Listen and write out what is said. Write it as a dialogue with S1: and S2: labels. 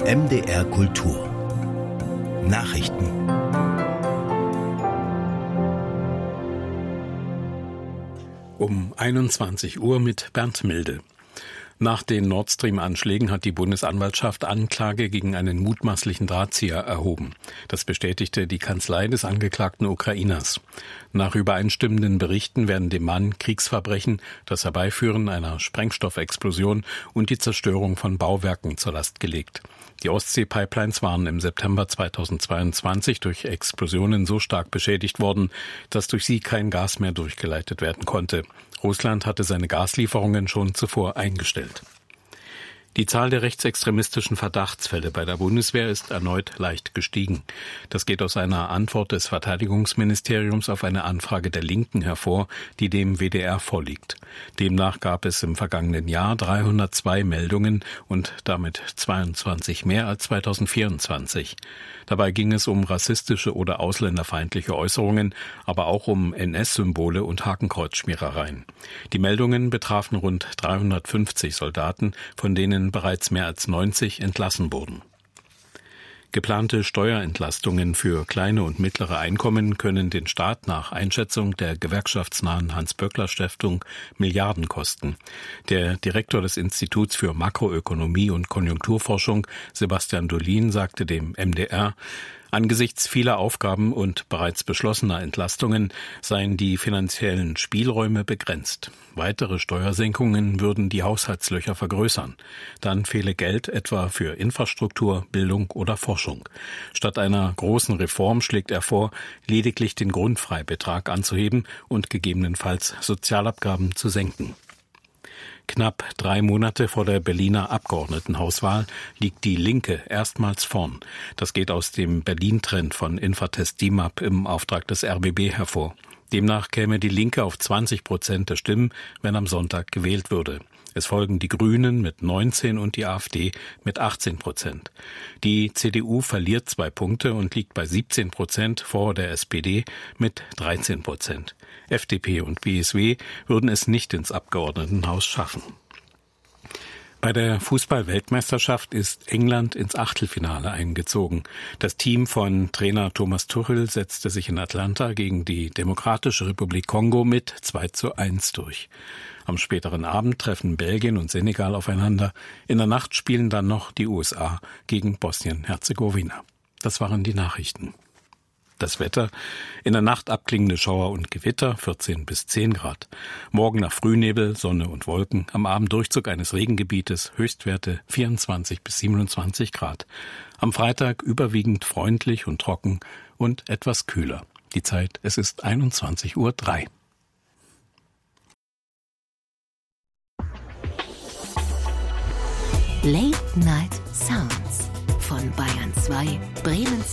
S1: MDR Kultur Nachrichten.
S2: Um 21 Uhr mit Bernd Milde. Nach den Nord Stream-Anschlägen hat die Bundesanwaltschaft Anklage gegen einen mutmaßlichen Drahtzieher erhoben. Das bestätigte die Kanzlei des angeklagten Ukrainers. Nach übereinstimmenden Berichten werden dem Mann Kriegsverbrechen, das Herbeiführen einer Sprengstoffexplosion und die Zerstörung von Bauwerken zur Last gelegt. Die Ostsee-Pipelines waren im September 2022 durch Explosionen so stark beschädigt worden, dass durch sie kein Gas mehr durchgeleitet werden konnte. Russland hatte seine Gaslieferungen schon zuvor eingestellt. Die Zahl der rechtsextremistischen Verdachtsfälle bei der Bundeswehr ist erneut leicht gestiegen. Das geht aus einer Antwort des Verteidigungsministeriums auf eine Anfrage der Linken hervor, die dem WDR vorliegt. Demnach gab es im vergangenen Jahr 302 Meldungen und damit 22 mehr als 2024. Dabei ging es um rassistische oder ausländerfeindliche Äußerungen, aber auch um NS-Symbole und Hakenkreuzschmierereien. Die Meldungen betrafen rund 350 Soldaten, von denen bereits mehr als 90 entlassen wurden. Geplante Steuerentlastungen für kleine und mittlere Einkommen können den Staat nach Einschätzung der gewerkschaftsnahen Hans-Böckler-Stiftung Milliarden kosten. Der Direktor des Instituts für Makroökonomie und Konjunkturforschung, Sebastian Dolin, sagte dem MDR, angesichts vieler Aufgaben und bereits beschlossener Entlastungen seien die finanziellen Spielräume begrenzt. Weitere Steuersenkungen würden die Haushaltslöcher vergrößern. Dann fehle Geld etwa für Infrastruktur, Bildung oder Forschung. Statt einer großen Reform schlägt er vor, lediglich den Grundfreibetrag anzuheben und gegebenenfalls Sozialabgaben zu senken. Knapp 3 Monate vor der Berliner Abgeordnetenhauswahl liegt die Linke erstmals vorn. Das geht aus dem Berlin-Trend von Infratest DIMAP im Auftrag des RBB hervor. Demnach käme die Linke auf 20% der Stimmen, wenn am Sonntag gewählt würde. Es folgen die Grünen mit 19 und die AfD mit 18%. Die CDU verliert 2 Punkte und liegt bei 17% vor der SPD mit 13%. FDP und BSW würden es nicht ins Abgeordnetenhaus schaffen. Bei der Fußball-Weltmeisterschaft ist England ins Achtelfinale eingezogen. Das Team von Trainer Thomas Tuchel setzte sich in Atlanta gegen die Demokratische Republik Kongo mit 2:1 durch. Am späteren Abend treffen Belgien und Senegal aufeinander. In der Nacht spielen dann noch die USA gegen Bosnien-Herzegowina. Das waren die Nachrichten. Das Wetter: in der Nacht abklingende Schauer und Gewitter, 14 bis 10 Grad. Morgen nach Frühnebel, Sonne und Wolken. Am Abend Durchzug eines Regengebietes, Höchstwerte 24 bis 27 Grad. Am Freitag überwiegend freundlich und trocken und etwas kühler. Die Zeit: es ist 21:03 Uhr.
S3: Late Night Sounds von Bayern 2, Bremen